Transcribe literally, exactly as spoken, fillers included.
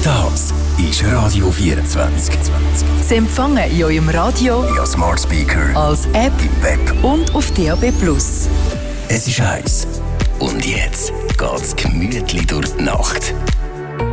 Das ist Radio vierundzwanzig. Sie empfangen in eurem Radio, via Smart Speaker, als App im Web und auf D A B plus. Es ist heiß. Und jetzt geht's gemütlich durch die Nacht.